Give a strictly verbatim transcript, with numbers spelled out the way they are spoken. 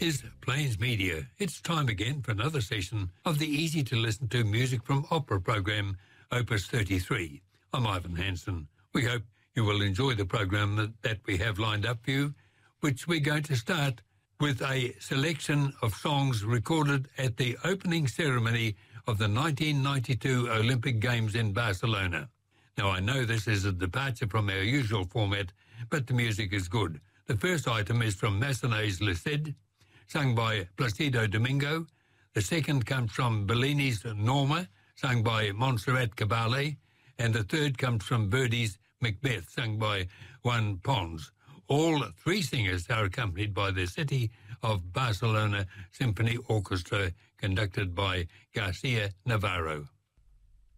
is Plains Media. It's time again for another session of the easy-to-listen-to music from opera program, Opus thirty-three. I'm Ivan Hansen. We hope you will enjoy the program that, that we have lined up for you, which we're going to start with a selection of songs recorded at the opening ceremony of the nineteen ninety-two Olympic Games in Barcelona. Now, I know this is a departure from our usual format, but the music is good. The first item is from Massenet's Le Cid, sung by Placido Domingo. The second comes from Bellini's Norma, sung by Montserrat Caballé. And the third comes from Verdi's Macbeth, sung by Juan Pons. All three singers are accompanied by the City of Barcelona Symphony Orchestra, conducted by Garcia Navarro.